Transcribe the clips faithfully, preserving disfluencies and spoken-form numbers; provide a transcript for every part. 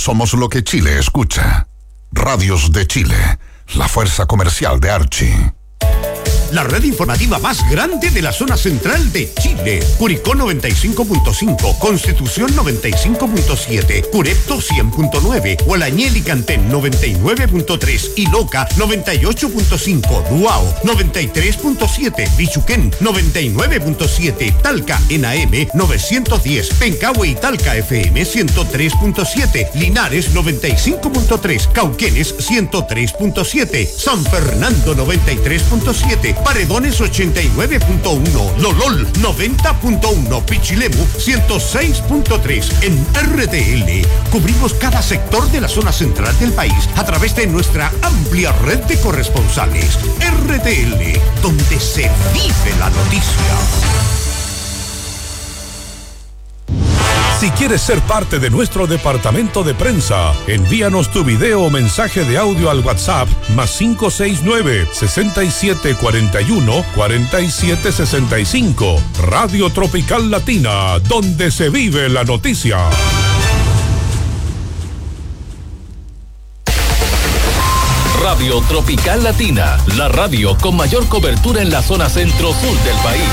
Somos lo que Chile escucha. Radios de Chile, la fuerza comercial de Archie. La red informativa más grande de la zona central de Chile. Curicó noventa y cinco punto cinco, Constitución noventa y cinco punto siete, Curepto cien punto nueve, Hualañel y Cantén noventa y nueve punto tres, Iloca noventa y ocho punto cinco, Duao noventa y tres punto siete, Bichuquén noventa y nueve punto siete, Talca en A M novecientos diez, Pencahue y Talca F M ciento tres punto siete, Linares noventa y cinco punto tres, Cauquenes ciento tres punto siete, San Fernando noventa y tres punto siete, Paredones ochenta y nueve punto uno, Lolol noventa punto uno, Pichilemu ciento seis punto tres. En R T L cubrimos cada sector de la zona central del país a través de nuestra amplia red de corresponsales. R T L, donde se vive la noticia. Si quieres ser parte de nuestro departamento de prensa, envíanos tu video o mensaje de audio al WhatsApp más cinco seis nueve, seis siete cuatro uno, cuatro siete seis cinco. Radio Tropical Latina, donde se vive la noticia. Radio Tropical Latina, la radio con mayor cobertura en la zona centro-sur del país.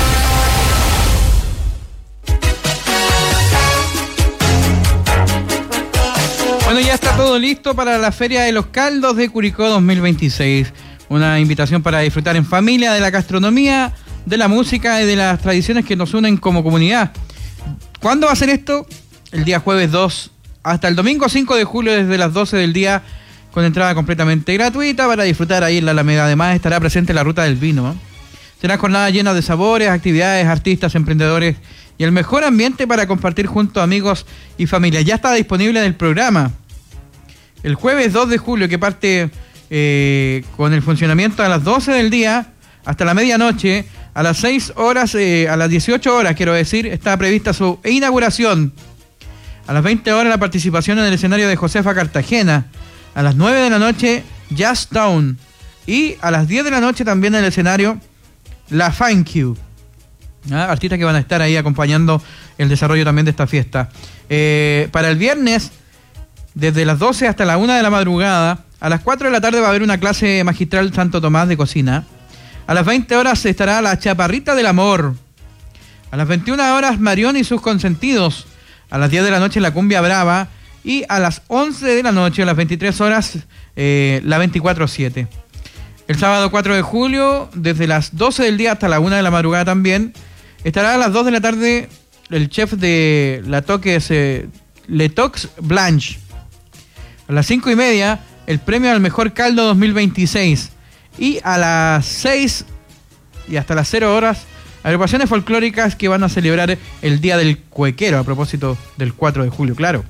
Bueno, ya está todo listo para la Feria de los Caldos de Curicó dos mil veintiséis. Una invitación para disfrutar en familia de la gastronomía, de la música y de las tradiciones que nos unen como comunidad. ¿Cuándo va a ser esto? El día jueves dos hasta el domingo cinco de julio desde las doce del día, con entrada completamente gratuita para disfrutar ahí en la Alameda. Además estará presente la Ruta del Vino, ¿no? Será jornada llena de sabores, actividades, artistas, emprendedores y el mejor ambiente para compartir junto a amigos y familia. Ya está disponible en el programa. El jueves dos de julio, que parte eh, con el funcionamiento a las doce del día hasta la medianoche, a las seis horas, eh, a las dieciocho horas, quiero decir, está prevista su inauguración. A las veinte horas la participación en el escenario de Josefa Cartagena. A las nueve de la noche, Jazz Town. Y a las diez de la noche también en el escenario, La Thank You. ¿Ah? Artistas que van a estar ahí acompañando el desarrollo también de esta fiesta. Eh, para el viernes, desde las doce hasta la una de la madrugada, a las cuatro de la tarde va a haber una clase magistral Santo Tomás de cocina. A las veinte horas estará la Chaparrita del Amor. A las veintiuna horas, Marión y sus consentidos. A las diez de la noche, la Cumbia Brava. Y a las once de la noche, a las veintitrés horas, eh, la veinticuatro siete. El sábado cuatro de julio, desde las doce del día hasta la una de la madrugada también, estará a las dos de la tarde el chef de la Toques, eh, Le Tox Blanche. A las cinco y media, el premio al mejor caldo dos mil veintiséis. Y a las seis y hasta las cero horas, agrupaciones folclóricas que van a celebrar el Día del Cuequero, a propósito del cuatro de julio, claro.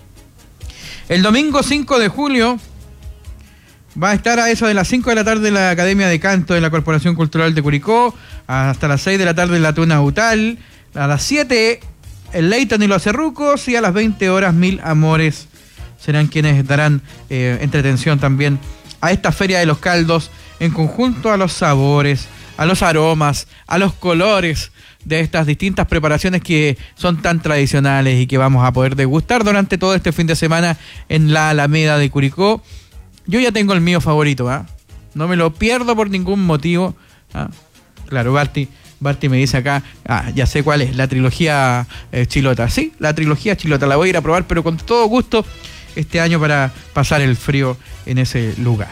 El domingo cinco de julio va a estar a eso de las cinco de la tarde la Academia de Canto de la Corporación Cultural de Curicó, hasta las seis de la tarde la Tuna Utal, a las siete el Leighton y los Cerrucos, y a las veinte horas Mil Amores serán quienes darán eh, entretención también a esta Feria de los Caldos, en conjunto a los sabores, a los aromas, a los colores de estas distintas preparaciones que son tan tradicionales y que vamos a poder degustar durante todo este fin de semana en la Alameda de Curicó. Yo ya tengo el mío favorito, ¿ah? ¿eh? No me lo pierdo por ningún motivo. ¿Ah? Claro, Barty, Barty me dice acá, ah, ya sé cuál es, la trilogía eh, Chilota. Sí, la trilogía Chilota, la voy a ir a probar, pero con todo gusto este año para pasar el frío en ese lugar.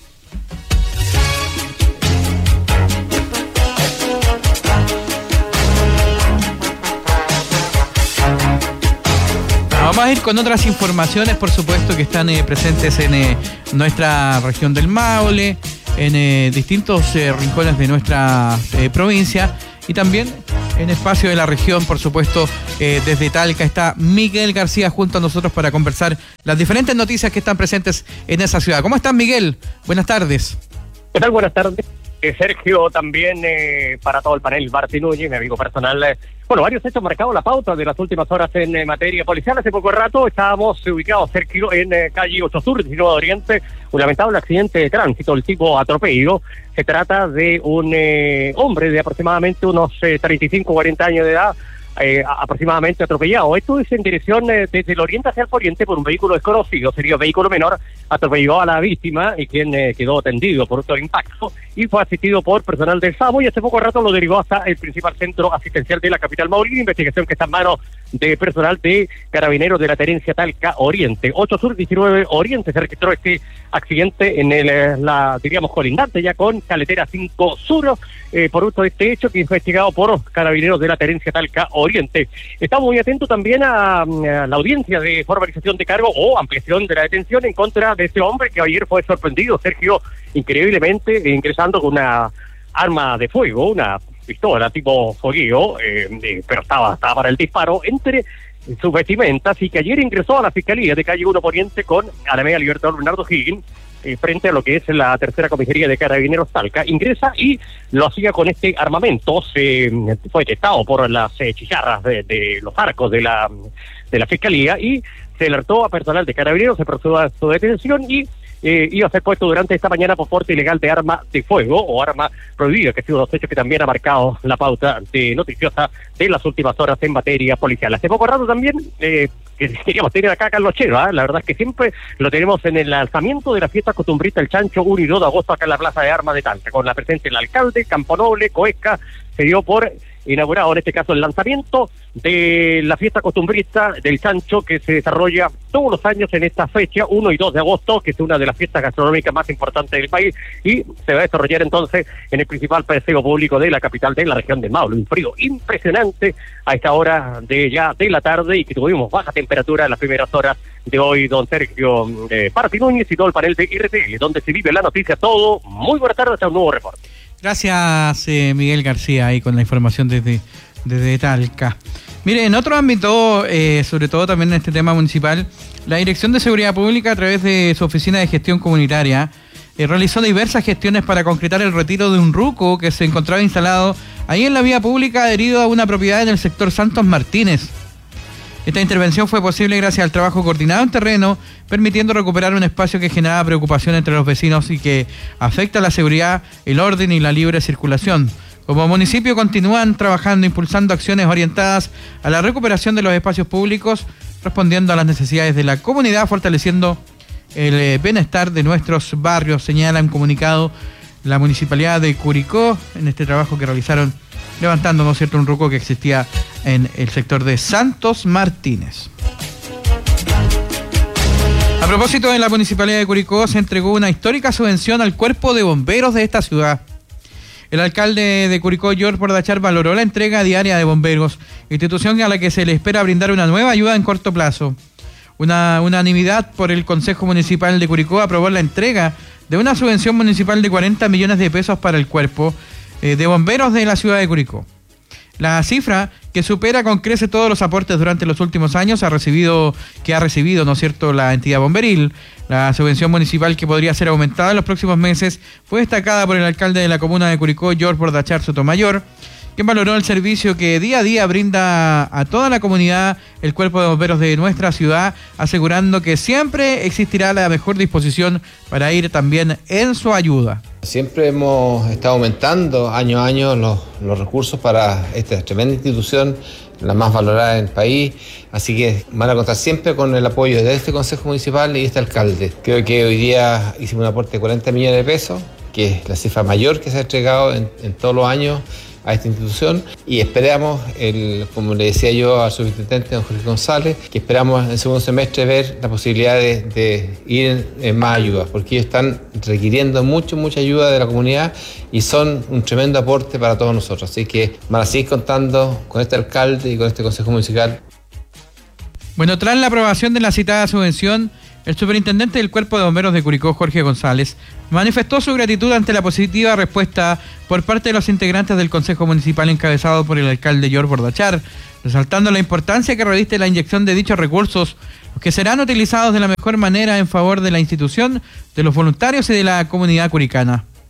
Vamos a ir con otras informaciones, por supuesto, que están eh, presentes en eh, nuestra región del Maule, en eh, distintos eh, rincones de nuestra eh, provincia y también en espacio de la región, por supuesto, eh, desde Talca está Miguel García junto a nosotros para conversar las diferentes noticias que están presentes en esa ciudad. ¿Cómo estás, Miguel? Buenas tardes. ¿Qué tal? Buenas tardes. Eh, Sergio, también eh, para todo el panel, Barty Núñez, mi amigo personal. Eh, bueno, varios hechos marcados la pauta de las últimas horas en eh, materia policial. Hace poco rato estábamos eh, ubicados, Sergio, en eh, calle ocho Sur, diecinueve de Oriente, un lamentable accidente de tránsito, el tipo atropello. Se trata de un eh, hombre de aproximadamente unos eh, treinta y cinco, cuarenta años de edad, eh, aproximadamente atropellado. Esto es en dirección eh, desde el oriente hacia el poniente por un vehículo desconocido, sería un vehículo menor, atropelló a la víctima y quien eh, quedó tendido por otro impacto y fue asistido por personal del SAMU y hace poco rato lo derivó hasta el principal centro asistencial de la capital Maulina, investigación que está en manos de personal de Carabineros de la Tenencia Talca Oriente. ocho Sur, diecinueve Oriente se registró este accidente en el, la, diríamos, colindante ya con Caletera cinco Sur, eh, por uso de este hecho que es investigado por Carabineros de la Tenencia Talca Oriente. Estamos muy atentos también a, a la audiencia de formalización de cargo o ampliación de la detención en contra de este hombre que ayer fue sorprendido, Sergio, increíblemente, ingresando con una arma de fuego, una pistola tipo fogueo, eh, eh, pero estaba, estaba para el disparo entre sus vestimentas y que ayer ingresó a la Fiscalía de Calle uno Poniente con Alameda Libertador Bernardo Higgins, eh, frente a lo que es la tercera comisaría de Carabineros Talca. Ingresa y lo hacía con este armamento, se fue detectado por las eh, chicharras de, de los arcos de la, de la Fiscalía y se alertó a personal de Carabineros, se procedió a su detención y Eh, iba a ser puesto durante esta mañana por porte ilegal de arma de fuego o arma prohibida, que ha sido uno de los hechos que también ha marcado la pauta de noticiosa de las últimas horas en materia policial. Hace poco rato también eh, que queríamos tener acá a Carlos Chero, ¿eh? La verdad es que siempre lo tenemos en el lanzamiento de la fiesta costumbrista El Chancho uno y dos de agosto acá en la Plaza de Armas de Talca, con la presencia del alcalde, Campo Noble, Coesca, se dio por inaugurado en este caso el lanzamiento de la fiesta costumbrista del Chancho que se desarrolla todos los años en esta fecha, uno y dos de agosto, que es una de las fiestas gastronómicas más importantes del país y se va a desarrollar entonces en el principal paseo público de la capital de la región del Maule. Un frío impresionante a esta hora de ya de la tarde y que tuvimos baja temperatura en las primeras horas de hoy, don Sergio eh, Parti Núñez y todo el panel de R T L, donde se vive la noticia todo. Muy buenas tardes, hasta un nuevo reporte. Gracias, eh, Miguel García, ahí con la información desde, desde Talca. Mire, en otro ámbito, eh, sobre todo también en este tema municipal, la Dirección de Seguridad Pública, a través de su Oficina de Gestión Comunitaria, eh, realizó diversas gestiones para concretar el retiro de un ruco que se encontraba instalado ahí en la vía pública adherido a una propiedad en el sector Santos Martínez. Esta intervención fue posible gracias al trabajo coordinado en terreno, permitiendo recuperar un espacio que generaba preocupación entre los vecinos y que afecta la seguridad, el orden y la libre circulación. Como municipio continúan trabajando, impulsando acciones orientadas a la recuperación de los espacios públicos, respondiendo a las necesidades de la comunidad, fortaleciendo el bienestar de nuestros barrios, señala un comunicado la Municipalidad de Curicó en este trabajo que realizaron levantando, ¿no es cierto?, un ruco que existía en el sector de Santos Martínez. A propósito, en la Municipalidad de Curicó se entregó una histórica subvención al cuerpo de bomberos de esta ciudad. El alcalde de Curicó, George Bordachar, valoró la entrega diaria de bomberos, institución a la que se le espera brindar una nueva ayuda en corto plazo. Una unanimidad por el Consejo Municipal de Curicó aprobó la entrega de una subvención municipal de cuarenta millones de pesos para el cuerpo eh, de bomberos de la ciudad de Curicó. La cifra, que supera con creces todos los aportes durante los últimos años, ha recibido, que ha recibido, ¿no es cierto?, la entidad bomberil. La subvención municipal, que podría ser aumentada en los próximos meses, fue destacada por el alcalde de la comuna de Curicó, George Bordachar Sotomayor, quien valoró el servicio que día a día brinda a toda la comunidad el cuerpo de bomberos de nuestra ciudad, asegurando que siempre existirá la mejor disposición para ir también en su ayuda. Siempre hemos estado aumentando año a año los, los recursos para esta tremenda institución, la más valorada del país, así que van a contar siempre con el apoyo de este Consejo Municipal y este alcalde. Creo que hoy día hicimos un aporte de cuarenta millones de pesos, que es la cifra mayor que se ha entregado en, en todos los años a esta institución, y esperamos, el, como le decía yo al subintendente don Jorge González, que esperamos en el segundo semestre ver la posibilidad de, de ir en, en más ayudas, porque ellos están requiriendo mucho, mucha ayuda de la comunidad y son un tremendo aporte para todos nosotros. Así que van a seguir contando con este alcalde y con este Consejo Municipal. Bueno, tras la aprobación de la citada subvención, el superintendente del Cuerpo de Bomberos de Curicó, Jorge González, manifestó su gratitud ante la positiva respuesta por parte de los integrantes del Consejo Municipal encabezado por el alcalde George Bordachar, resaltando la importancia que reviste la inyección de dichos recursos, los que serán utilizados de la mejor manera en favor de la institución, de los voluntarios y de la comunidad curicana.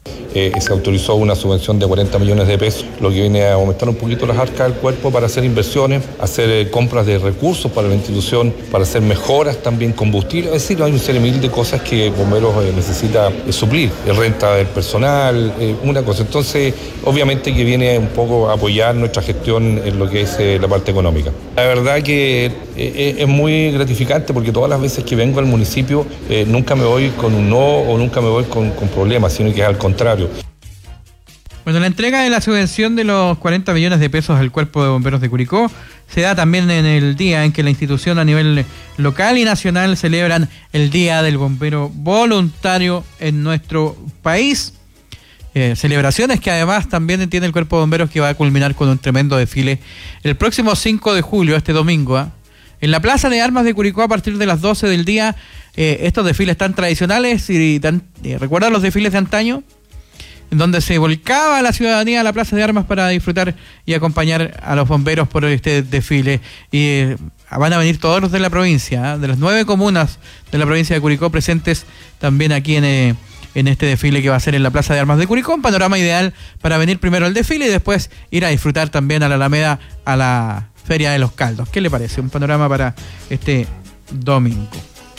Eh, se autorizó una subvención de cuarenta millones de pesos, lo que viene a aumentar un poquito las arcas del cuerpo para hacer inversiones, hacer eh, compras de recursos para la institución, para hacer mejoras también combustible. Es decir, hay un serie mil de cosas que Bomberos eh, necesita eh, suplir, eh, renta del personal, eh, una cosa. Entonces, obviamente que viene un poco a apoyar nuestra gestión en lo que es eh, la parte económica. La verdad que eh, es muy gratificante porque todas las veces que vengo al municipio eh, nunca me voy con un no o nunca me voy con, con problemas, sino que es al contrario. Bueno, la entrega de la subvención de los cuarenta millones de pesos al Cuerpo de Bomberos de Curicó se da también en el día en que la institución a nivel local y nacional celebran el Día del Bombero Voluntario en nuestro país. Eh, celebraciones que además también tiene el Cuerpo de Bomberos, que va a culminar con un tremendo desfile el próximo cinco de julio, este domingo, ¿eh? En la Plaza de Armas de Curicó a partir de las doce del día. Eh, estos desfiles tan tradicionales y tan, eh, ¿recuerdan los desfiles de antaño? En donde se volcaba la ciudadanía a la Plaza de Armas para disfrutar y acompañar a los bomberos por este desfile. Y eh, van a venir todos los de la provincia, ¿eh? De las nueve comunas de la provincia de Curicó presentes también aquí en, eh, en este desfile que va a ser en la Plaza de Armas de Curicó. Un panorama ideal para venir primero al desfile y después ir a disfrutar también a la Alameda, a la Feria de los Caldos. ¿Qué le parece? Un panorama para este domingo.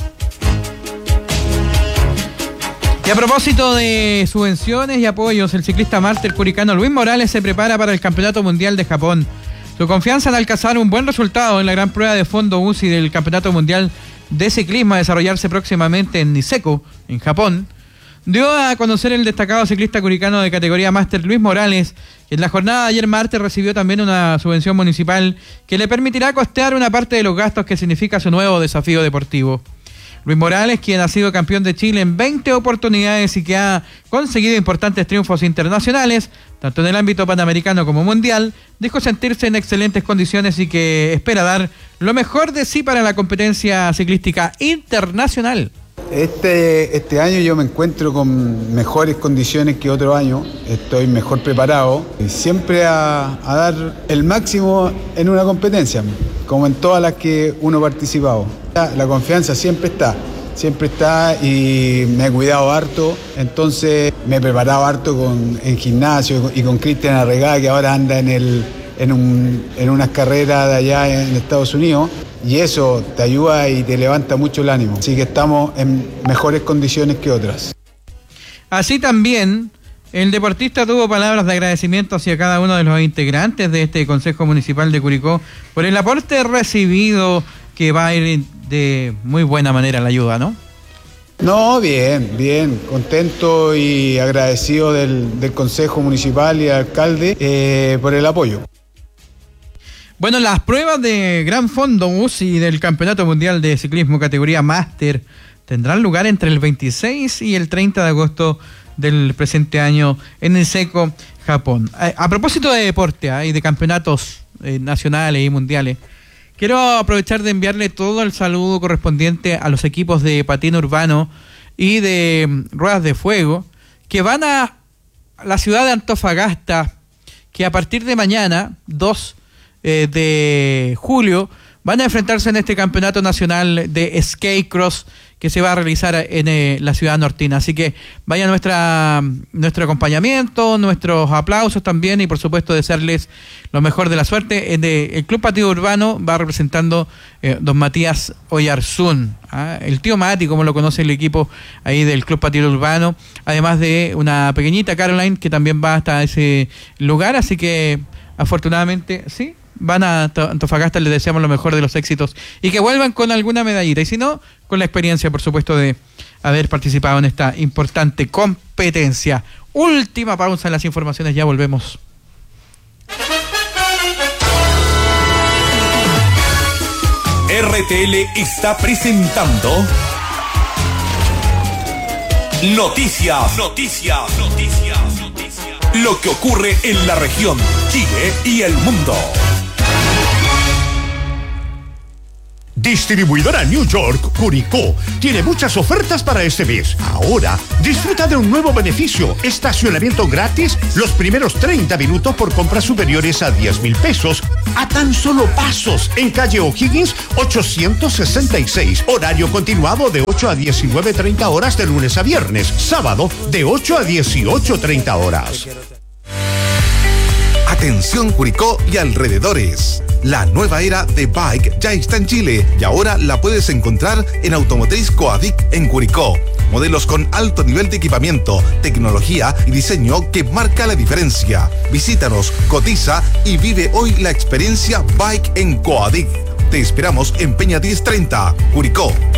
Y a propósito de subvenciones y apoyos, el ciclista máster curicano Luis Morales se prepara para el Campeonato Mundial de Japón. Su confianza en alcanzar un buen resultado en la gran prueba de fondo U C I del Campeonato Mundial de Ciclismo a desarrollarse próximamente en Niseko, en Japón, dio a conocer el destacado ciclista curicano de categoría máster Luis Morales, que en la jornada de ayer martes recibió también una subvención municipal que le permitirá costear una parte de los gastos que significa su nuevo desafío deportivo. Luis Morales, quien ha sido campeón de Chile en veinte oportunidades y que ha conseguido importantes triunfos internacionales, tanto en el ámbito panamericano como mundial, dijo sentirse en excelentes condiciones y que espera dar lo mejor de sí para la competencia ciclística internacional. Este, este año yo me encuentro con mejores condiciones que otro año, estoy mejor preparado y siempre a, a dar el máximo en una competencia, como en todas las que uno ha participado. La confianza siempre está, siempre está y me he cuidado harto, entonces me he preparado harto con, en gimnasio y con Cristian Arregada, que ahora anda en, el, en, un, en unas carreras de allá en Estados Unidos. Y eso te ayuda y te levanta mucho el ánimo. Así que estamos en mejores condiciones que otras. Así también, el deportista tuvo palabras de agradecimiento hacia cada uno de los integrantes de este Consejo Municipal de Curicó por el aporte recibido, que va a ir de muy buena manera la ayuda, ¿no? No, bien, bien, contento y agradecido del, del Consejo Municipal y del alcalde eh, por el apoyo. Bueno, las pruebas de Gran Fondo U C I del Campeonato Mundial de Ciclismo categoría Máster tendrán lugar entre el veintiséis y el treinta de agosto del presente año en Niseko, Japón. A, a propósito de deporte ¿eh? y de campeonatos eh, nacionales y mundiales, quiero aprovechar de enviarle todo el saludo correspondiente a los equipos de patín urbano y de um, ruedas de fuego que van a la ciudad de Antofagasta, que a partir de mañana, dos Eh, de julio, van a enfrentarse en este campeonato nacional de skate cross que se va a realizar en eh, la ciudad nortina. Así que vaya nuestra nuestro acompañamiento, nuestros aplausos también y por supuesto desearles lo mejor de la suerte. En de, el Club Patio Urbano va representando eh, don Matías Oyarzún, ¿ah? El tío Mati, como lo conoce el equipo ahí del Club Patio Urbano, además de una pequeñita Caroline que también va hasta ese lugar. Así que afortunadamente, sí, van a Antofagasta, les deseamos lo mejor de los éxitos y que vuelvan con alguna medallita, y si no, con la experiencia, por supuesto, de haber participado en esta importante competencia. Última pausa en las informaciones, ya volvemos. R T L está presentando Noticias, Noticias, Noticias, Noticias. Lo que ocurre en la región, Chile y el mundo. Distribuidora New York, Curicó, tiene muchas ofertas para este mes. Ahora, disfruta de un nuevo beneficio, estacionamiento gratis los primeros treinta minutos por compras superiores a diez mil pesos, a tan solo pasos, en calle O'Higgins ochocientos sesenta y seis, horario continuado de ocho a diecinueve treinta horas de lunes a viernes, sábado de ocho a dieciocho treinta horas. Atención Curicó y alrededores. La nueva era de Bike ya está en Chile y ahora la puedes encontrar en Automotriz Coadic en Curicó. Modelos con alto nivel de equipamiento, tecnología y diseño que marca la diferencia. Visítanos, cotiza y vive hoy la experiencia Bike en Coadic. Te esperamos en Peña diez treinta, Curicó.